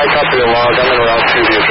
copy the log. I'm in Route 2 vehicle.